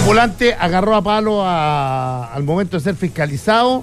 ambulante agarró a palo al momento de ser fiscalizado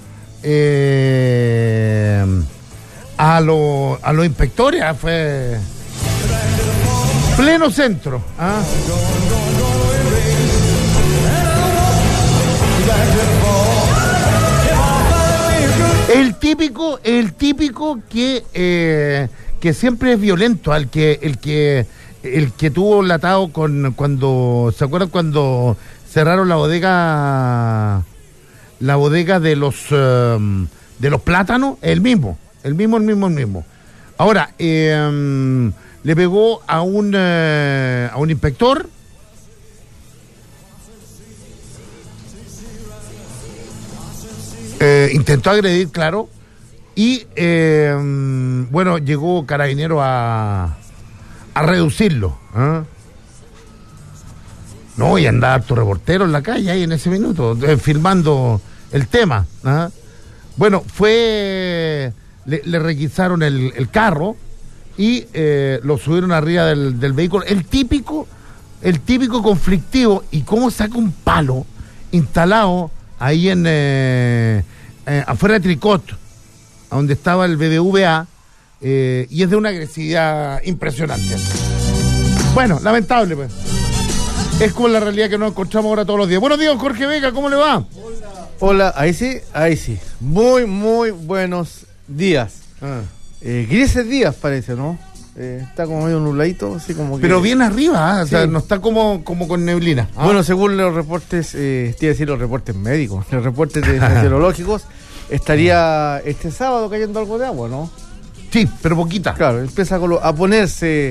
a los inspectores. Fue pleno centro. El típico que siempre es violento, el que tuvo latado cuando ¿se acuerdan cuando cerraron la bodega de los plátanos? El mismo. Ahora le pegó a un inspector. Intentó agredir, claro, y bueno, llegó Carabinero a reducirlo. No, y andaba harto reportero en la calle ahí en ese minuto, filmando el tema. Bueno, le requisaron el carro y lo subieron arriba del vehículo. El típico conflictivo, y cómo saca un palo instalado ahí afuera de Tricot, donde estaba el BBVA, y es de una agresividad impresionante. Bueno, lamentable, pues. Es como la realidad que nos encontramos ahora todos los días. Buenos días, Jorge Vega, ¿cómo le va? Hola, ahí sí. Muy buenos días. Grises días parece, ¿no? Está como medio nubladito, así como que... Pero bien arriba, sí. O sea, no está como con neblina. Bueno, según los reportes, los reportes médicos, los reportes meteorológicos, estaría este sábado cayendo algo de agua, ¿no? Sí, pero poquita. Claro, empieza a ponerse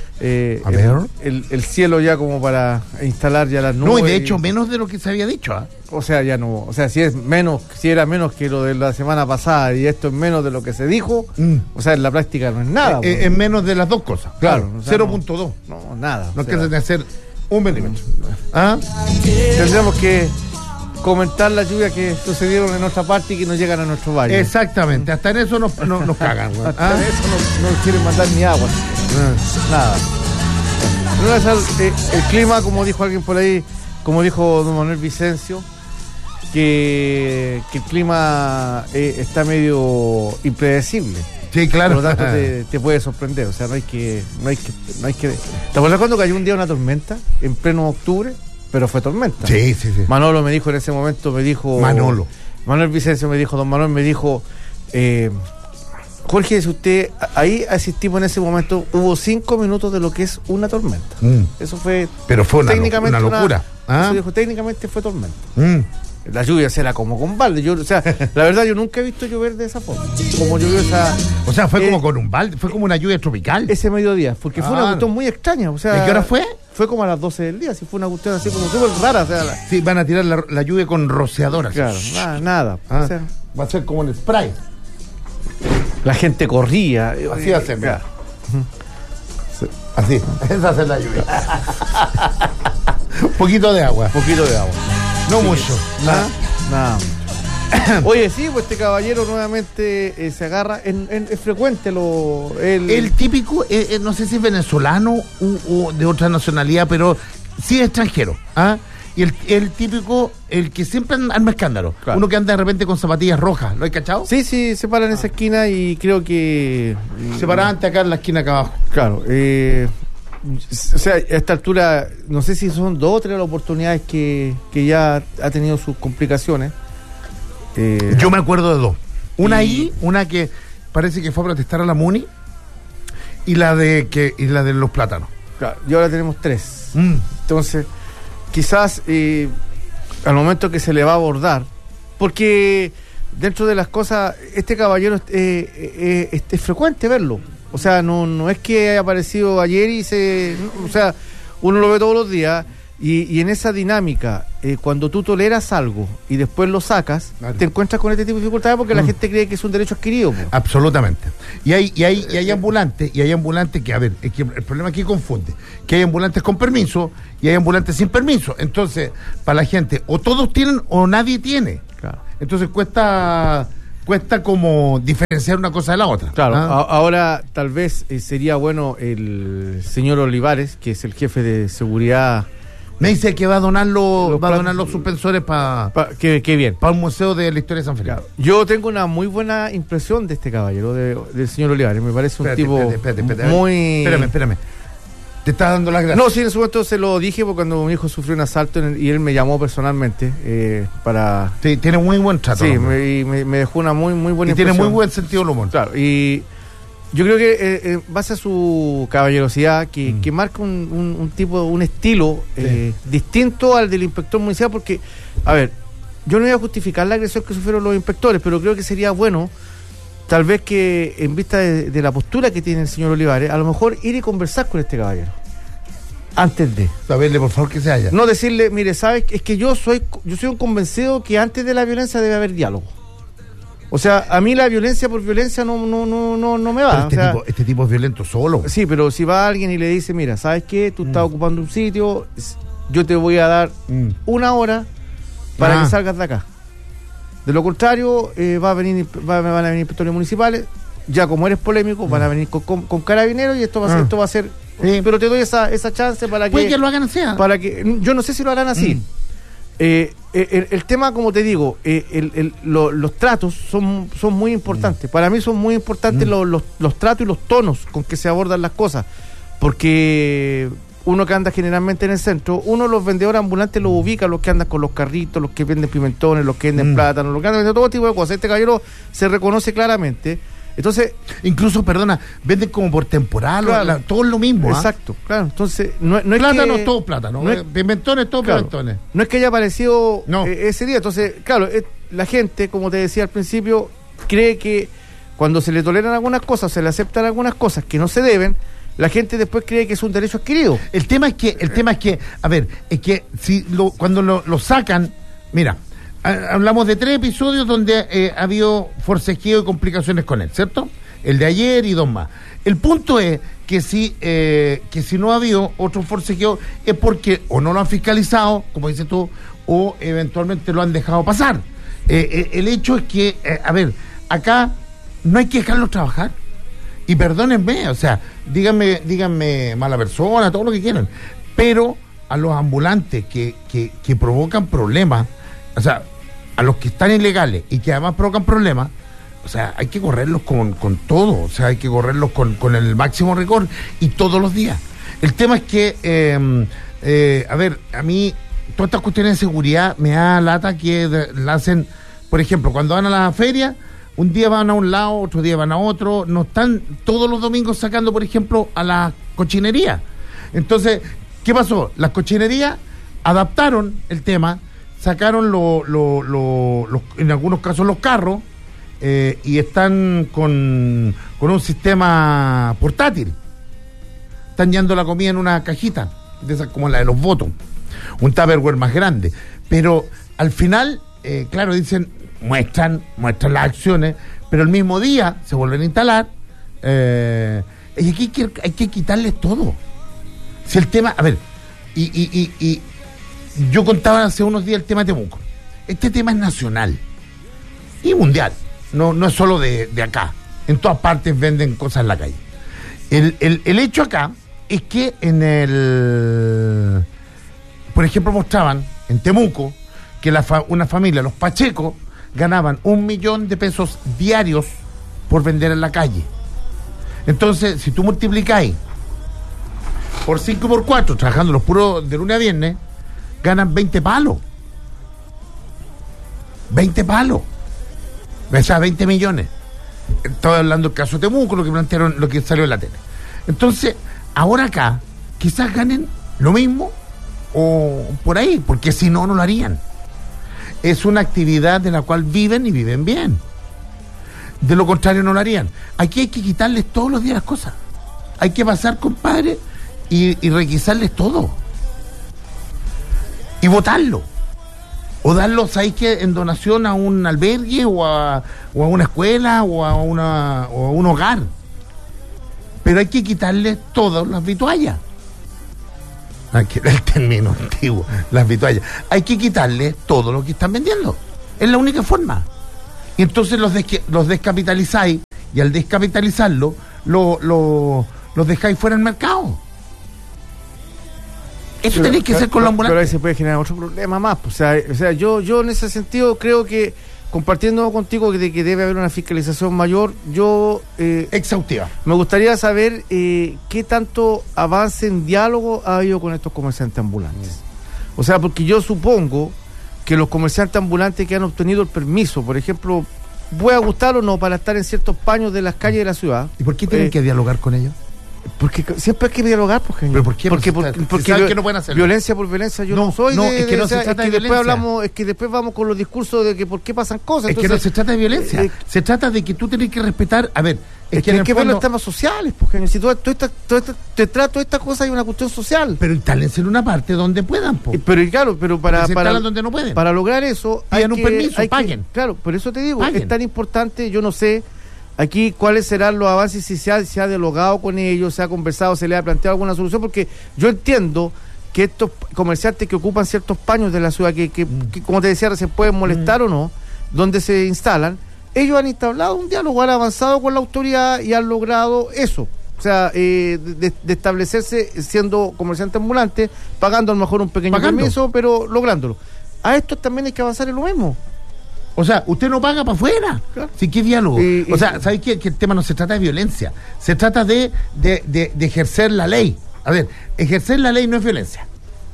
el cielo ya como para instalar ya las nubes. No, y de hecho menos de lo que se había dicho. O sea, ya no, o sea, si era menos que lo de la semana pasada y esto es menos de lo que se dijo, o sea, en la práctica no es nada. Es menos de las dos cosas. Claro, o sea, 0.2. No, nada. No alcanza de hacer 1 milímetro. Tendríamos que comentar la lluvia que sucedieron en nuestra parte y que no llegan a nuestro valle. Exactamente, hasta en eso nos cagan. Hasta en eso no quieren mandar ni agua. Nada. El clima, como dijo alguien por ahí, como dijo don Manuel Vicencio, que el clima está medio impredecible. Sí, claro. Por lo tanto te puede sorprender, o sea, no hay que. ¿Te acuerdas cuando cayó un día una tormenta en pleno octubre? Pero fue tormenta. Sí. Manolo me dijo en ese momento, Manuel Vicencio me dijo, don Manuel me dijo, Jorge, si usted, ahí asistimos en ese momento, hubo 5 minutos de lo que es una tormenta. Eso fue... Pero fue una locura. Eso dijo, técnicamente fue tormenta. La lluvia será como con balde. O sea, la verdad yo nunca he visto llover de esa forma. Como llovió esa... O sea, fue como con un balde, fue como una lluvia tropical. Ese mediodía, porque fue una cuestión muy extraña. O sea, ¿de qué hora fue? Fue como a las 12 del día, sí, fue una cuestión así como súper rara. O sea, sí, van a tirar la lluvia con rociadoras. Claro, nada. O sea, va a ser como el spray. La gente corría. Así hacen, claro. Así, esa es la lluvia. Poquito de agua. No sí, mucho. Nada. Oye, sí, pues este caballero nuevamente se agarra. Es frecuente el típico, no sé si es venezolano o de otra nacionalidad, pero sí es extranjero. Y el típico, el que siempre arma escándalo. Claro. Uno que anda de repente con zapatillas rojas. ¿Lo hay cachado? Sí, se para en esa esquina y creo que... Se para antes acá en la esquina acá abajo. Claro. O sea, a esta altura, no sé si son 2 o 3 las oportunidades que ya ha tenido sus complicaciones. Yo me acuerdo de 2. Una que parece que fue a protestar a la MUNI y la de los plátanos. Claro, y ahora tenemos 3. Entonces... Quizás al momento que se le va a abordar, porque dentro de las cosas, este caballero es frecuente verlo. O sea, no es que haya aparecido ayer o sea, uno lo ve todos los días y en esa dinámica, cuando tú toleras algo y después lo sacas, claro, te encuentras con este tipo de dificultades porque la gente cree que es un derecho adquirido. Absolutamente. Y hay ambulantes que, a ver, es que el problema aquí confunde, que hay ambulantes con permiso y hay ambulantes sin permiso. Entonces, para la gente, o todos tienen o nadie tiene. Claro. Entonces cuesta como diferenciar una cosa de la otra. Claro, ahora tal vez sería bueno el señor Olivares, que es el jefe de seguridad Me dice que va a donar los suspensores para qué bien. Para un museo de la historia de San Felipe. Claro. Yo tengo una muy buena impresión de este caballero, del señor Olivares. Me parece un tipo muy... Espérame. ¿Te estás dando las gracias? No, sí, en su momento se lo dije porque cuando mi hijo sufrió un asalto y él me llamó personalmente para... Sí, tiene muy buen trato. Sí, me dejó una muy buena impresión. Tiene muy buen sentido del humor. Claro, y yo creo que en base a su caballerosidad, que marca un tipo, un estilo distinto al del inspector municipal, porque, a ver, yo no voy a justificar la agresión que sufrieron los inspectores, pero creo que sería bueno, tal vez que en vista de la postura que tiene el señor Olivares, a lo mejor ir y conversar con este caballero. Antes de. Saberle, por favor, que se haya. No decirle, mire, ¿sabes? Es que yo soy un convencido que antes de la violencia debe haber diálogo. O sea, a mí la violencia por violencia no me va. Pero este tipo es violento solo. Sí, pero si va alguien y le dice, mira, ¿sabes qué? Tú estás ocupando un sitio, yo te voy a dar 1 hora para que salgas de acá. De lo contrario, van a venir inspectores municipales, ya como eres polémico, van a venir con carabineros y esto va a ser... Sí. Pero te doy esa chance para que... Puede que lo hagan así. Para que, yo no sé si lo harán así. El tema, como te digo, los tratos son muy importantes. Para mí son muy importantes los tratos y los tonos con que se abordan las cosas. Porque uno que anda generalmente en el centro, los vendedores ambulantes los ubica, los que andan con los carritos, los que venden pimentones, los que venden plátanos, los que andan vendiendo todo tipo de cosas. Este caballero se reconoce claramente. Entonces, incluso, venden como por temporal, claro, todo es lo mismo. Exacto, claro. Entonces, no plátanos, es que, todo plátano, pimentones, todo pimentones. No es que haya aparecido ese día. Entonces, claro, la gente, como te decía al principio, cree que cuando se le toleran algunas cosas, se le aceptan algunas cosas que no se deben, la gente después cree que es un derecho adquirido. El tema es que, a ver, es que cuando lo sacan, mira, hablamos de 3 episodios donde ha habido forcejeo y complicaciones con él, ¿cierto? El de ayer y 2 más. El punto es que si no ha habido otro forcejeo es porque o no lo han fiscalizado, como dices tú, o eventualmente lo han dejado pasar. El hecho es que, a ver, acá no hay que dejarlos trabajar. Y perdónenme, o sea, díganme mala persona, todo lo que quieran, pero a los ambulantes que provocan problemas, o sea, a los que están ilegales y que además provocan problemas, o sea, hay que correrlos con todo, o sea, hay que correrlos con el máximo rigor y todos los días. El tema es que, a ver, a mí todas estas cuestiones de seguridad me da lata que la hacen, por ejemplo, cuando van a la feria, un día van a un lado, otro día van a otro, no están todos los domingos sacando, por ejemplo, a la cochinería. Entonces, ¿qué pasó? Las cochinerías adaptaron el tema, sacaron en algunos casos los carros y están con un sistema portátil. Están llevando la comida en una cajita, de esas como la de los votos, un Tupperware más grande. Pero al final, claro, dicen, muestran las acciones, pero el mismo día se vuelven a instalar. Y aquí hay que quitarles todo. Si el tema, a ver, y yo contaba hace unos días el tema de Temuco. Este tema es nacional y mundial, no es solo de acá. En todas partes venden cosas en la calle. El hecho acá es que por ejemplo, mostraban en Temuco que una familia, los Pacheco, ganaban 1 millón de pesos diarios por vender en la calle. Entonces, si tú multiplicáis por 5 y por 4, trabajando los puros de lunes a viernes, ganan 20 palos. 20 palos. O sea, 20 millones. Estaba hablando del caso de Temuco, lo que plantearon, lo que salió en la tele. Entonces, ahora acá, quizás ganen lo mismo o por ahí, porque si no, no lo harían. Es una actividad de la cual viven y viven bien. De lo contrario, no lo harían. Aquí hay que quitarles todos los días las cosas. Hay que pasar, compadre, y requisarles todo. Y votarlo. O darlos ahí que en donación a un albergue o a una escuela o a un hogar. Pero hay que quitarles todas las vituallas. El término antiguo, las vituallas. Hay que quitarles todo lo que están vendiendo. Es la única forma. Y entonces los descapitalizáis y al descapitalizarlo los dejáis fuera del mercado. Eso tenés que hacer con la ambulancia. Pero ahí se puede generar otro problema más. O sea, yo en ese sentido creo que, compartiendo contigo de que debe haber una fiscalización mayor, yo... exhaustiva. Me gustaría saber qué tanto avance en diálogo ha habido con estos comerciantes ambulantes. O sea, porque yo supongo que los comerciantes ambulantes que han obtenido el permiso, por ejemplo, pueda gustar o no para estar en ciertos paños de las calles de la ciudad. ¿Y por qué tienen que dialogar con ellos? Porque siempre hay que dialogar, porque ¿pero por qué? Porque saben que no pueden hacerlo. Violencia por violencia yo no soy es que no se trata de violencia. Es que después vamos con los discursos de que por qué pasan cosas. Es que no se trata de violencia, se trata de que tú tienes que respetar, a ver, es que hay que ver los temas sociales, porque si toda esta cosa hay una cuestión social. Pero instálense en una parte donde puedan, pero claro, pero para donde no pueden. Para lograr eso pidan un permiso, paguen. Claro, por eso te digo, es tan importante, yo no sé aquí cuáles serán los avances, si se ha dialogado con ellos, se ha conversado, se le ha planteado alguna solución, porque yo entiendo que estos comerciantes que ocupan ciertos paños de la ciudad, que como te decía, se pueden molestar o no, donde se instalan, ellos han instalado un diálogo, han avanzado con la autoridad y han logrado eso. O sea, de establecerse siendo comerciante ambulante, pagando a lo mejor un pequeño permiso, pero lográndolo. A estos también hay que avanzar en lo mismo. O sea, usted no paga para afuera. Claro. ¿Sí, qué diálogo? O sea, ¿sabes qué? Que el tema no se trata de violencia. Se trata de ejercer la ley. A ver, ejercer la ley no es violencia.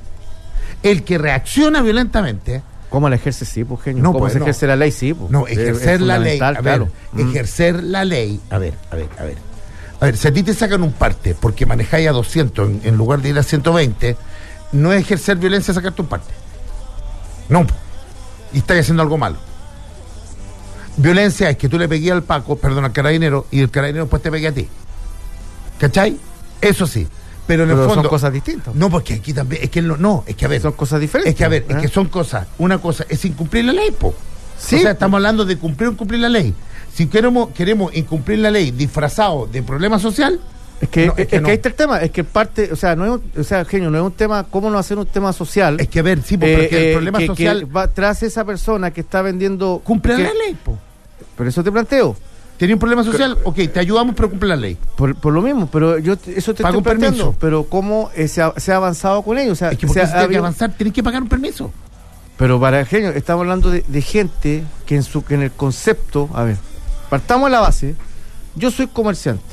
El que reacciona violentamente... ¿Cómo la ejerce? Sí, pues, genio. No, ¿cómo pues, se ejerce la ley? Sí, pues. No, ejercer la ley. A ver, claro. Ejercer la ley. A ver. A ver, si a ti te sacan un parte porque manejáis a 200 en lugar de ir a 120, no es ejercer violencia sacarte un parte. No. Y estáis haciendo algo malo. Violencia es que tú le pegues al Paco, perdón, al carabinero, y el carabinero después te pegue a ti. ¿Cachai? Eso sí. Pero en el fondo... son cosas distintas. No, porque aquí también... Es que es que a ver... Son cosas diferentes. Es que a ver, es que son cosas... Una cosa es incumplir la ley, po. Sí. O sea, estamos hablando de cumplir o incumplir la ley. Si queremos incumplir la ley disfrazado de problema social... Es que ahí está el tema, es que parte, o sea, no es genio, no es un tema, ¿cómo no hacer un tema social? Es que a ver, sí, porque el problema social que va tras esa persona que está vendiendo... Cumple la ley, po. Pero eso te planteo. ¿Tiene un problema social? Ok, te ayudamos, pero cumple la ley. Por lo mismo, pero yo eso te estoy planteando. Pero ¿cómo se ha avanzado con ello? O sea, es que porque se tiene que avanzar, tienes que pagar un permiso. Pero para genio, estamos hablando de gente que en el concepto, a ver, partamos a la base, yo soy comerciante.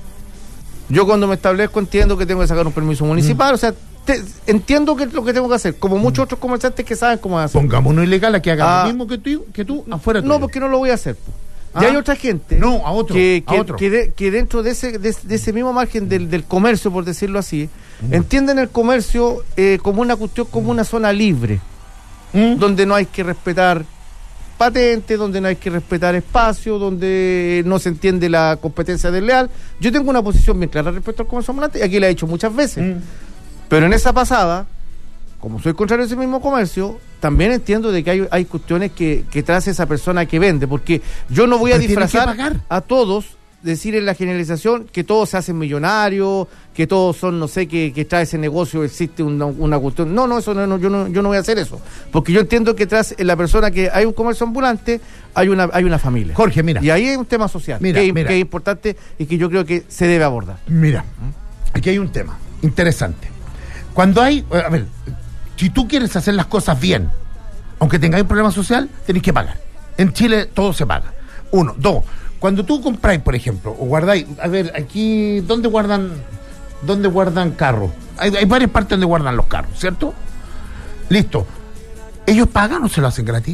Yo cuando me establezco entiendo que tengo que sacar un permiso municipal, o sea, entiendo que es lo que tengo que hacer, como muchos otros comerciantes que saben cómo hacer. Pongámonos ilegal a que haga lo mismo que tú afuera. No, porque no lo voy a hacer. Y hay otra gente que dentro de ese mismo margen del comercio, por decirlo así, entienden el comercio como una cuestión, como una zona libre, donde no hay que respetar patente, donde no hay que respetar espacio, donde no se entiende la competencia desleal. Yo tengo una posición bien clara respecto al comercio ambulante, y aquí la he dicho muchas veces. Pero en esa pasada, como soy contrario a ese mismo comercio, también entiendo de que hay cuestiones que trae esa persona que vende, porque yo no voy a disfrazar a todos, decir en la generalización que todos se hacen millonarios, que todos son, no sé, que tras ese negocio existe una cuestión. No, eso no, yo no voy a hacer eso, porque yo entiendo que tras la persona que hay un comercio ambulante, hay una familia. Jorge, mira. Y ahí hay un tema social que es importante y que yo creo que se debe abordar. Mira, aquí hay un tema interesante. Cuando hay, a ver, si tú quieres hacer las cosas bien, aunque tengáis un problema social, tenés que pagar. En Chile todo se paga. 1, 2, cuando tú compráis, por ejemplo, o guardáis, a ver, aquí, ¿dónde guardan carros? Hay varias partes donde guardan los carros, ¿cierto? Listo. ¿Ellos pagan o se lo hacen gratis?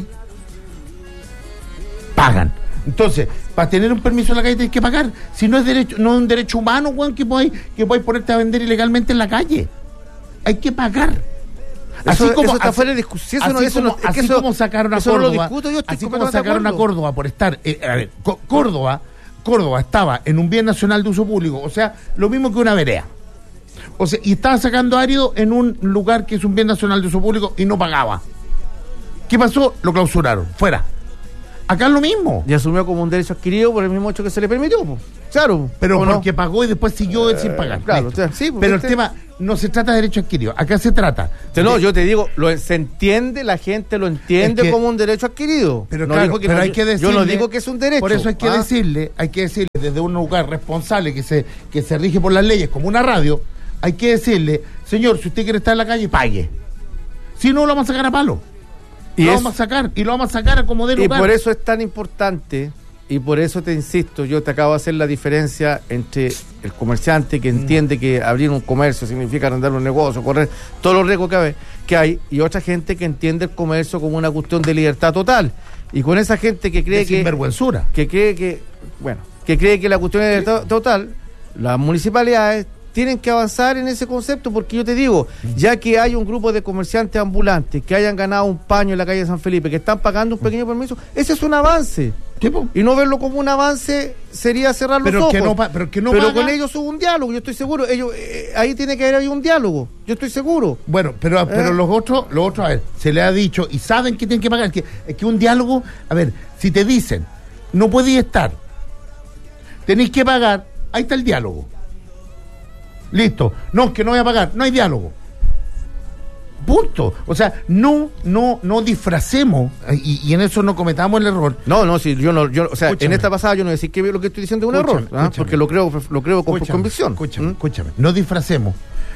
Pagan. Entonces, para tener un permiso en la calle tienes que pagar. Si no es derecho, no es un derecho humano, weón, que podáis ponerte a vender ilegalmente en la calle. Hay que pagar. Eso está fuera de discusión. Así como sacaron a Córdoba. Así como sacaron a Córdoba por estar. A ver, Córdoba estaba en un bien nacional de uso público. O sea, lo mismo que una vereda. O sea, y estaba sacando árido en un lugar que es un bien nacional de uso público y no pagaba. ¿Qué pasó? Lo clausuraron. Fuera. Acá es lo mismo. Y asumió como un derecho adquirido por el mismo hecho que se le permitió. Claro. Pero porque pagó y después siguió sin pagar. Claro, sí, pero el tema no se trata de derecho adquirido. Acá se trata. No, yo te digo, se entiende, la gente lo entiende como un derecho adquirido. Pero no, claro, pero hay que decirle, yo no digo que es un derecho. Por eso hay que decirle desde un lugar responsable que se rige por las leyes, como una radio, hay que decirle, señor, si usted quiere estar en la calle, pague. Si no, lo vamos a sacar a palo. Y lo vamos a sacar a como de lugar. Y por eso es tan importante, y por eso te insisto, yo te acabo de hacer la diferencia entre el comerciante que entiende que abrir un comercio significa arrendar un negocio, correr todos los riesgos que hay, y otra gente que entiende el comercio como una cuestión de libertad total. Y con esa gente que cree sinvergüenzura. que cree que la cuestión es libertad total, las municipalidades tienen que avanzar en ese concepto, porque yo te digo, ya que hay un grupo de comerciantes ambulantes que hayan ganado un paño en la calle de San Felipe, que están pagando un pequeño permiso, ese es un avance. Y no verlo como un avance sería cerrar los ojos. Pero con ellos hubo un diálogo, yo estoy seguro. Ellos ahí tiene que haber un diálogo, yo estoy seguro. Bueno, pero los otros, a ver, se les ha dicho y saben que tienen que pagar. Es que un diálogo, a ver, si te dicen, no podéis estar, tenéis que pagar, ahí está el diálogo. Listo. No, que no voy a pagar, no hay diálogo. Punto. O sea, no disfracemos y en eso no cometamos el error. Si yo o sea, en esta pasada yo no voy a decir que lo que estoy diciendo es un error, porque lo creo con convicción. Escúchame. No disfracemos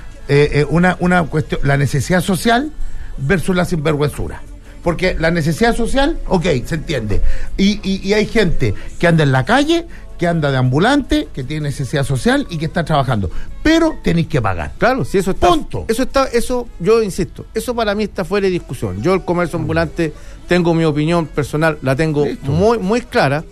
una cuestión, la necesidad social versus la sinvergüenzura. Porque la necesidad social, se entiende. Y hay gente que anda en la calle, que anda de ambulante, que tiene necesidad social y que está trabajando. Pero tenéis que pagar. Claro, si eso está. Punto. Eso, yo insisto, eso para mí está fuera de discusión. Yo el comercio ambulante tengo mi opinión personal, la tengo muy clara,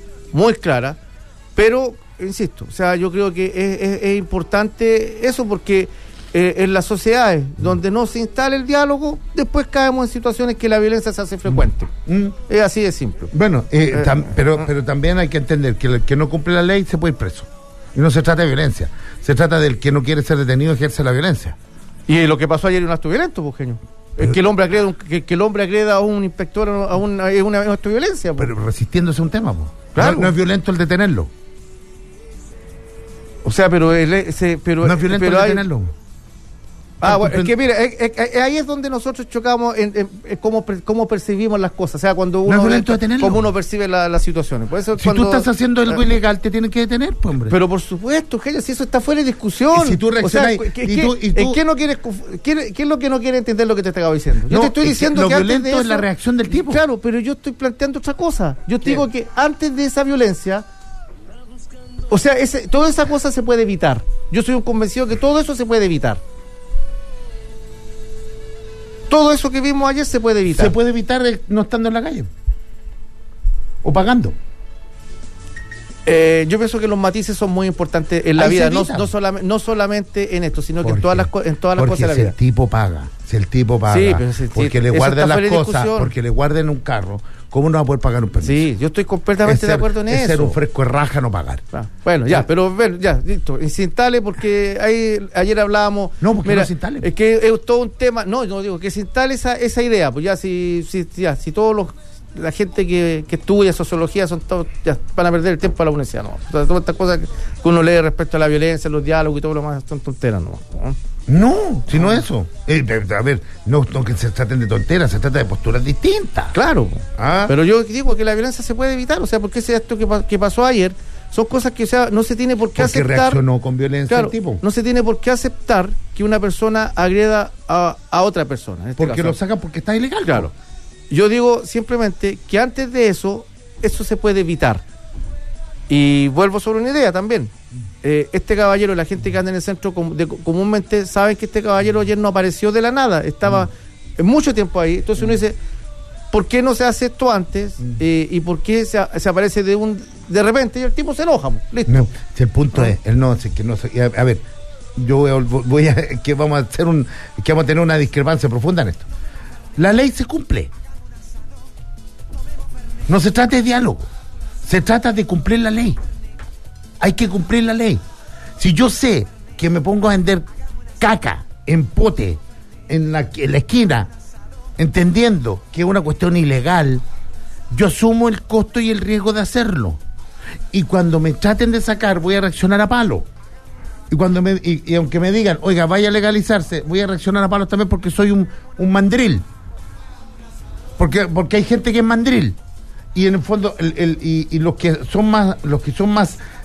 pero insisto, o sea, yo creo que es importante eso, porque en las sociedades donde no se instala el diálogo, después caemos en situaciones que la violencia se hace frecuente. Es así de simple. Bueno, pero también hay que entender que el que no cumple la ley se puede ir preso. Y no se trata de violencia, se trata del que no quiere ser detenido, ejerce la violencia. Y lo que pasó ayer es un acto violento, pues, genio. Que el hombre agreda a un inspector es un acto de violencia. Pero resistiéndose a un tema, pues. Claro. No es violento el detenerlo. O sea, pero no es violento el detenerlo. Bueno, es que mira, ahí es donde nosotros chocamos en cómo percibimos las cosas, o sea, cuando uno cómo uno percibe las situaciones. Por eso tú estás haciendo algo ilegal, te tienen que detener, pues, hombre. Pero por supuesto, genio, si eso está fuera de discusión. Si tú reaccionas, ¿qué es lo que no quiere entender lo que te estaba diciendo? Yo te estoy diciendo que antes de eso, es la reacción del tipo. Claro, pero yo estoy planteando otra cosa. Yo te digo que antes de esa violencia, o sea, toda esa cosa se puede evitar. Yo soy un convencido que todo eso se puede evitar. Todo eso que vimos ayer se puede evitar. Se puede evitar no estando en la calle. O pagando. Yo pienso que los matices son muy importantes en la vida, no solamente en esto, sino que en todas las cosas de la vida. Si el tipo paga, sí, pero porque le guardan las cosas, porque le guarden un carro, ¿cómo no va a poder pagar un permiso? Sí, yo estoy completamente de acuerdo en eso. Es ser un fresco de raja no pagar. Bueno, listo, se instale, porque ayer hablábamos. No, porque no se instale. Es que es todo un tema. No digo que se instale esa idea, pues si todos la gente que estudia sociología son todos, van a perder el tiempo a la universidad, ¿no? O sea, todas estas cosas que uno lee respecto a la violencia, los diálogos y todo lo más son tonteras, ¿no? No, si no eso. A ver, no que se traten de tonteras, se trata de posturas distintas. Claro. Pero yo digo que la violencia se puede evitar, o sea, porque esto que pasó ayer son cosas que, o sea, no se tiene por qué aceptar. Porque reaccionó con violencia el tipo. No se tiene por qué aceptar que una persona agreda a otra persona. Porque lo sacan porque está ilegal. Claro. Yo digo simplemente que antes de eso se puede evitar. Y vuelvo sobre una idea también. Este caballero, la gente que anda en el centro comúnmente saben que este caballero ayer no apareció de la nada, estaba mucho tiempo ahí. Entonces uno dice, ¿por qué no se hace esto antes? ¿Y por qué se aparece de repente? Y el tipo se enoja. Listo. No, si el punto es, a ver, yo voy a que vamos a tener una discrepancia profunda en esto. La ley se cumple. No se trata de diálogo, se trata de cumplir la ley. Hay que cumplir la ley. Si yo sé que me pongo a vender caca en pote en la esquina, entendiendo que es una cuestión ilegal, yo asumo el costo y el riesgo de hacerlo. Y cuando me traten de sacar, voy a reaccionar a palo. Y aunque me digan, oiga, vaya a legalizarse, voy a reaccionar a palos también, porque soy un mandril. Porque hay gente que es mandril. Y en el fondo, y los que son más